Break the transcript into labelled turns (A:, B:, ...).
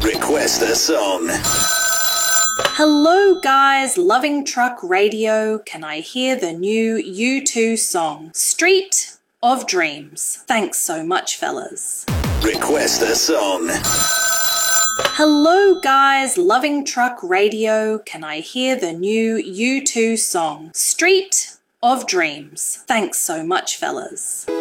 A: Request a song.
B: Hello guys, loving truck radio. Can I hear the new U2 song, Street of Dreams? Thanks so much, fellas.
A: Request a song.
B: Hello guys, loving truck radio. Can I hear the new U2 song, Street of Dreams? Thanks so much, fellas.